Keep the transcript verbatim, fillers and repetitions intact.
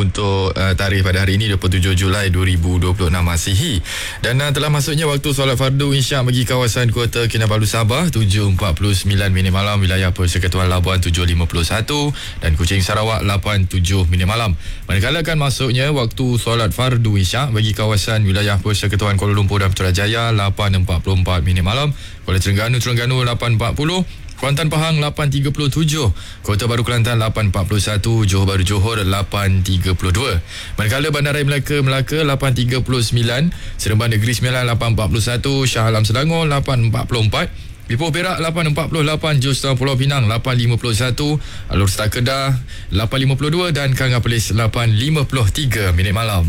untuk uh, tarikh pada hari ini dua puluh tujuh Julai dua ribu dua puluh enam Masihi. Dan uh, telah masuknya waktu solat fardu Isyak bagi kawasan Kota Kinabalu Sabah tujuh empat puluh sembilan minit malam, wilayah Persekutuan Labuan tujuh lima puluh satu dan Kuching Sarawak lapan tujuh minit malam. Manakala kan masuknya waktu solat fardu Isyak bagi kawasan wilayah Persekutuan Kuala Lumpur dan Putrajaya lapan empat puluh empat minit malam, Kuala Terengganu Terengganu lapan empat puluh, Kuantan Pahang lapan tiga puluh tujuh, Kota Baru Kelantan lapan empat puluh satu, Johor Bahru Johor lapan tiga puluh dua. Manakala Bandaraya Melaka Melaka lapan tiga puluh sembilan, Seremban Negeri Sembilan lapan empat puluh satu, Shah Alam Selangor lapan empat puluh empat, Ipoh Perak lapan empat puluh lapan, Jos Pulau Pinang lapan lima puluh satu, Alor Star Kedah lapan lima puluh dua dan Kanga Perlis lapan lima puluh tiga minit malam.